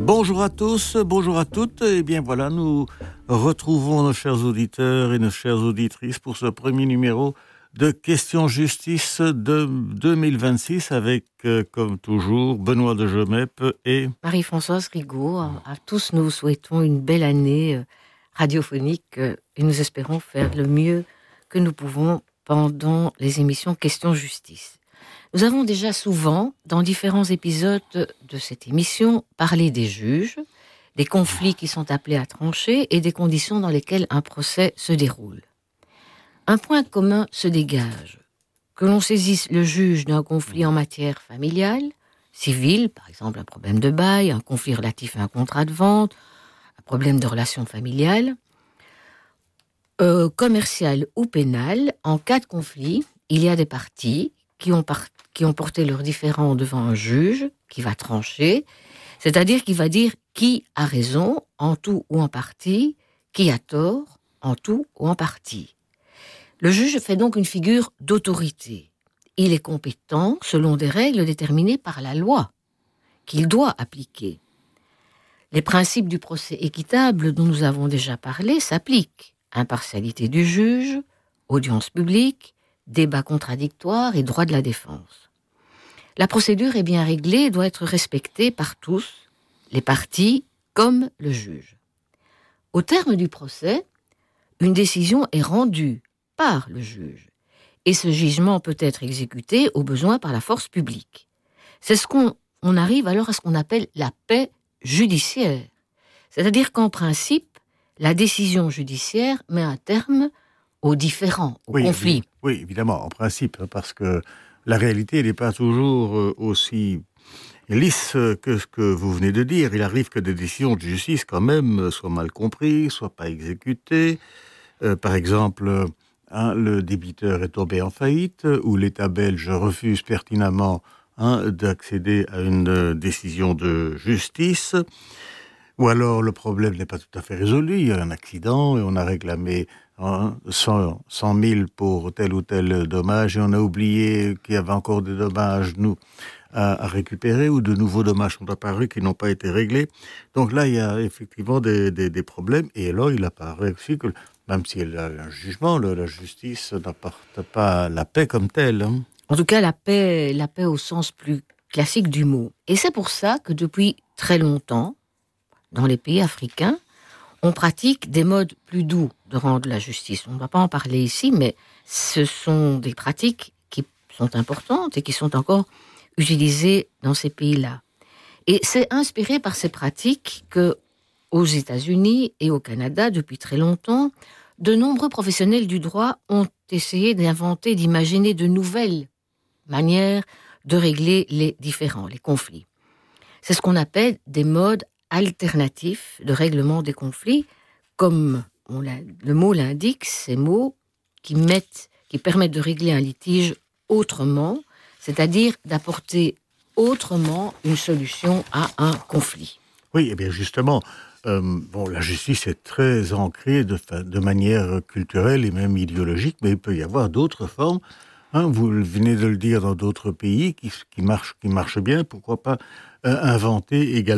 Bonjour à tous, bonjour à toutes. Eh bien voilà, nous retrouvons nos chers auditeurs et nos chères auditrices pour ce premier numéro de Questions Justice de 2026 avec, comme toujours, Benoît de Jomep et Marie-Françoise Rigaud. À tous, nous souhaitons une belle année radiophonique et nous espérons faire le mieux que nous pouvons pendant les émissions Questions Justice. Nous avons déjà souvent, dans différents épisodes de cette émission, parlé des juges, des conflits qui sont appelés à trancher et des conditions dans lesquelles un procès se déroule. Un point commun se dégage. Que l'on saisisse le juge d'un conflit en matière familiale, civile, par exemple un problème de bail, un conflit relatif à un contrat de vente, un problème de relation familiale, commercial ou pénal, en cas de conflit, il y a des parties qui ont porté leurs différends devant un juge qui va trancher, c'est-à-dire qui va dire qui a raison en tout ou en partie, qui a tort en tout ou en partie. Le juge fait donc une figure d'autorité. Il est compétent selon des règles déterminées par la loi qu'il doit appliquer. Les principes du procès équitable dont nous avons déjà parlé s'appliquent. Impartialité du juge, audience publique, débat contradictoire et droit de la défense. La procédure est bien réglée et doit être respectée par tous, les parties comme le juge. Au terme du procès, une décision est rendue par le juge et ce jugement peut être exécuté au besoin par la force publique. C'est on arrive alors à ce qu'on appelle la paix judiciaire. C'est-à-dire qu'en principe, la décision judiciaire met un terme aux différends, aux conflits. Oui, évidemment, en principe, parce que la réalité n'est pas toujours aussi lisse que ce que vous venez de dire. Il arrive que des décisions de justice, quand même, soient mal comprises, soient pas exécutées. Par exemple, le débiteur est tombé en faillite, ou l'État belge refuse pertinemment d'accéder à une décision de justice. Ou alors le problème n'est pas tout à fait résolu, il y a un accident et on a réclamé 100 000 pour tel ou tel dommage et on a oublié qu'il y avait encore des dommages à récupérer ou de nouveaux dommages sont apparus qui n'ont pas été réglés. Donc là, il y a effectivement des problèmes et alors il apparaît aussi que même s'il y a un jugement, la justice n'apporte pas la paix comme telle. En tout cas, la paix au sens plus classique du mot. Et c'est pour ça que depuis très longtemps, dans les pays africains, on pratique des modes plus doux de rendre la justice. On ne va pas en parler ici, mais ce sont des pratiques qui sont importantes et qui sont encore utilisées dans ces pays-là. Et c'est inspiré par ces pratiques que, aux États-Unis et au Canada, depuis très longtemps, de nombreux professionnels du droit ont essayé d'inventer, d'imaginer de nouvelles manières de régler les différends, les conflits. C'est ce qu'on appelle des modes alternatifs de règlement des conflits, comme le mot l'indique, ces mots qui permettent de régler un litige autrement, c'est-à-dire d'apporter autrement une solution à un conflit. Oui, et bien justement, la justice est très ancrée de manière culturelle et même idéologique, mais il peut y avoir d'autres formes. Vous venez de le dire dans d'autres pays qui marchent bien, pourquoi pas inventer également